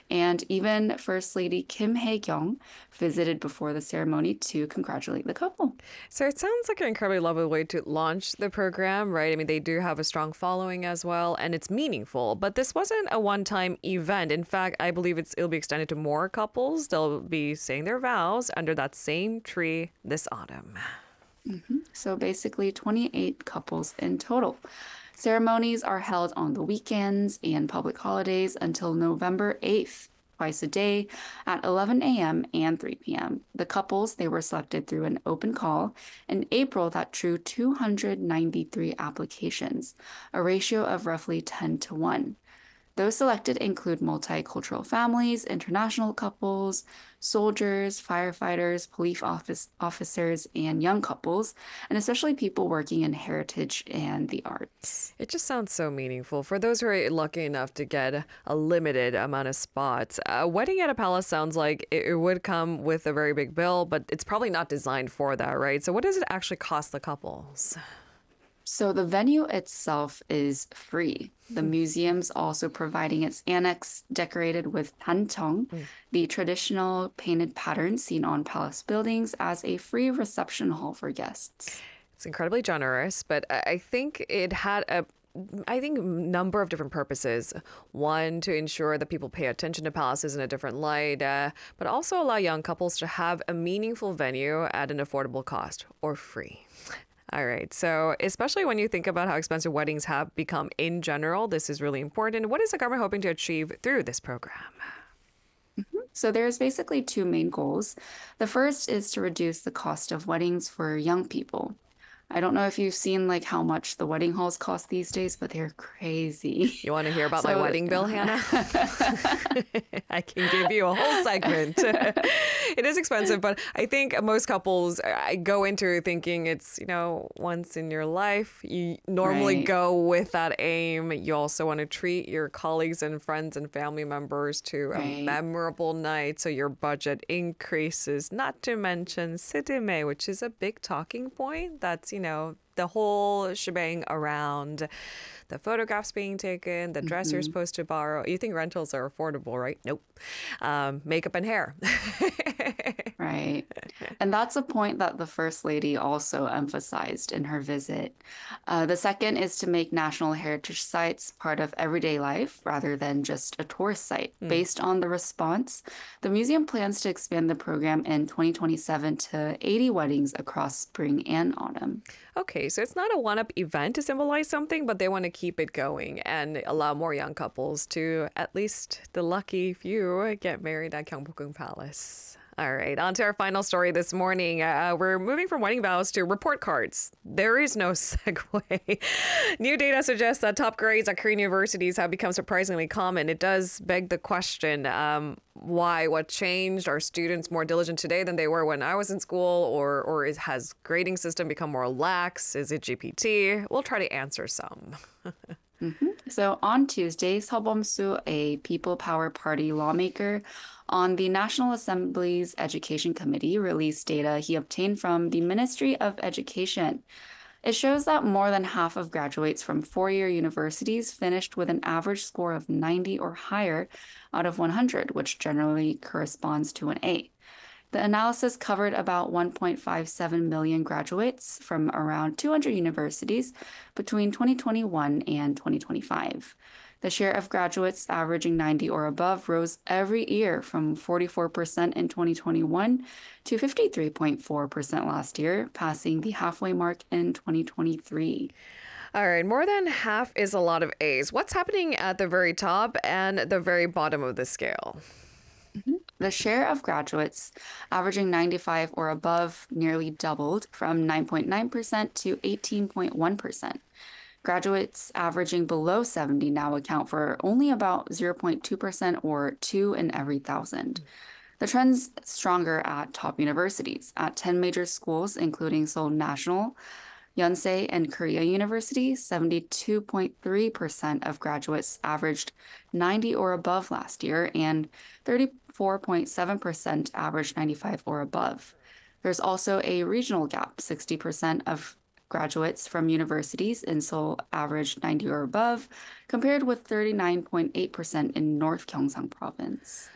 And even First Lady Kim Hae-kyung visited before the ceremony to congratulate the couple. So it sounds like an incredibly lovely way to launch the program, right? I mean, they do have a strong following as well, and it's meaningful. But this wasn't a one-time event. In fact, I believe it'll be extended to more couples. They'll be saying their vows under that same tree this autumn. So basically, 28 couples in total. Ceremonies are held on the weekends and public holidays until November 8th, twice a day at 11 a.m. and 3 p.m. The couples, they were selected through an open call in April that drew 293 applications, a ratio of roughly 10 to 1. Those selected include multicultural families, international couples, soldiers, firefighters, officers, and young couples, and especially people working in heritage and the arts. It just sounds so meaningful. For those who are lucky enough to get a limited amount of spots, a wedding at a palace sounds like it would come with a very big bill, but it's probably not designed for that, right? So what does it actually cost the couples? So the venue itself is free. The museum's also providing its annex decorated with tancheong, the traditional painted pattern seen on palace buildings, as a free reception hall for guests. It's incredibly generous, but I think it had I think number of different purposes. One, to ensure that people pay attention to palaces in a different light, but also allow young couples to have a meaningful venue at an affordable cost or free. All right. So, especially when you think about how expensive weddings have become in general, this is really important. What is the government hoping to achieve through this program? So there's basically two main goals. The first is to reduce the cost of weddings for young people. I don't know if you've seen like how much the wedding halls cost these days, but they're crazy. You want to hear about my So wedding bill, Hannah? I can give you a whole segment. It is expensive, but I think most couples I go into thinking it's, once in your life. You normally Right, go with that aim. You also want to treat your colleagues and friends and family members to a right. memorable night so your budget increases, not to mention sitime, which is a big talking point. That's, the whole shebang around the photographs being taken, the dress you're Mhm. supposed to borrow. You think rentals are affordable, right? Nope. Makeup and hair. Right. And that's a point that the First Lady also emphasized in her visit. The second is to make national heritage sites part of everyday life rather than just a tourist site. Based on the response, the museum plans to expand the program in 2027 to 80 weddings across spring and autumn. Okay, so it's not a one-up event to symbolize something, but they want to keep it going and allow more young couples to, at least the lucky few, get married at Gyeongbokgung Palace. All right, on to our final story this morning. We're moving from wedding vows to report cards. There is no segue. New data suggests that top grades at Korean universities have become surprisingly common. It does beg the question, why? What changed? Are students more diligent today than they were when I was in school? Has grading system become more lax? Is it GPT? We'll try to answer some. So on Tuesday, Seo Bum-soo, a People Power Party lawmaker on the National Assembly's Education Committee, released data he obtained from the Ministry of Education. It shows that more than half of graduates from four-year universities finished with an average score of 90 or higher out of 100, which generally corresponds to an A. The analysis covered about 1.57 million graduates from around 200 universities between 2021 and 2025. The share of graduates averaging 90 or above rose every year from 44% in 2021 to 53.4% last year, passing the halfway mark in 2023. All right, more than half is a lot of A's. What's happening at the very top and the very bottom of the scale? The share of graduates averaging 95 or above nearly doubled from 9.9% to 18.1%. Graduates averaging below 70 now account for only about 0.2% or 2 in every thousand. The trend's stronger at top universities. At 10 major schools, including Seoul National, Yonsei, and Korea University, 72.3% of graduates averaged 90 or above last year, and 34.7% averaged 95 or above. There's also a regional gap. 60% of graduates from universities in Seoul averaged 90 or above, compared with 39.8% in North Gyeongsang province.